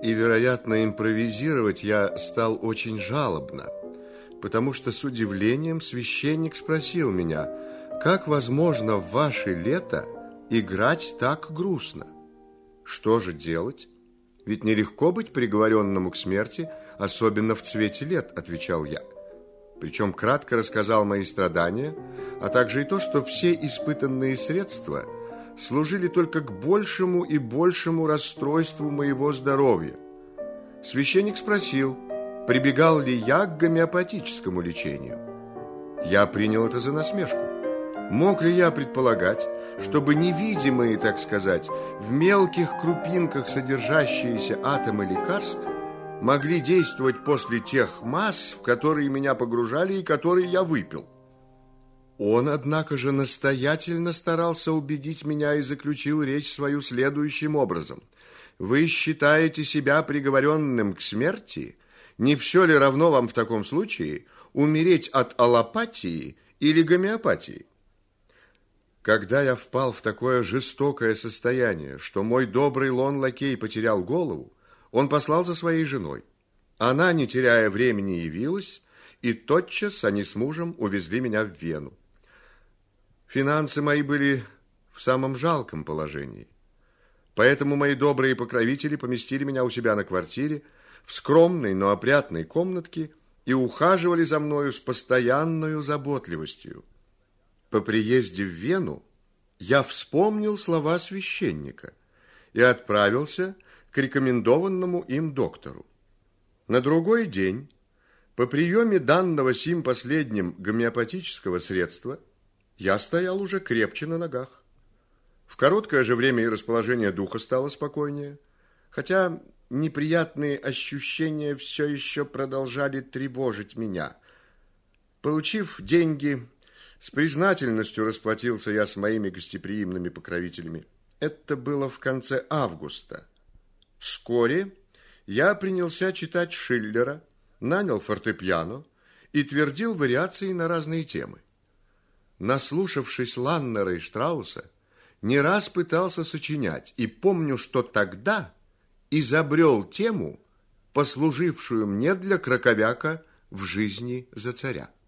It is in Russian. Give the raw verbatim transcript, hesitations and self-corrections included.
И, вероятно, импровизировать я стал очень жалобно, потому что с удивлением священник спросил меня: как возможно в ваше лето играть так грустно? Что же делать? Ведь нелегко быть приговоренному к смерти, особенно в цвете лет, отвечал я. Причем кратко рассказал мои страдания, а также и то, что все испытанные средства служили только к большему и большему расстройству моего здоровья. Священник спросил, прибегал ли я к гомеопатическому лечению. Я принял это за насмешку. Мог ли я предполагать, чтобы невидимые, так сказать, в мелких крупинках содержащиеся атомы лекарств могли действовать после тех масс, в которые меня погружали и которые я выпил? Он, однако же, настоятельно старался убедить меня и заключил речь свою следующим образом: вы считаете себя приговоренным к смерти? Не все ли равно вам в таком случае умереть от аллопатии или гомеопатии? Когда я впал в такое жестокое состояние, что мой добрый лон-лакей потерял голову, он послал за своей женой. Она, не теряя времени, явилась, и тотчас они с мужем увезли меня в Вену. Финансы мои были в самом жалком положении. Поэтому мои добрые покровители поместили меня у себя на квартире в скромной, но опрятной комнатке и ухаживали за мною с постоянной заботливостью. По приезде в Вену я вспомнил слова священника и отправился к рекомендованному им доктору. На другой день, по приеме данного сим последним гомеопатического средства, я стоял уже крепче на ногах. В короткое же время и расположение духа стало спокойнее, хотя неприятные ощущения все еще продолжали тревожить меня. Получив деньги, с признательностью расплатился я с моими гостеприимными покровителями. Это было в конце августа. Вскоре я принялся читать Шиллера, нанял фортепиано и твердил вариации на разные темы. Наслушавшись Ланнера и Штрауса, не раз пытался сочинять, и помню, что тогда изобрел тему, послужившую мне для краковяка в жизни за царя.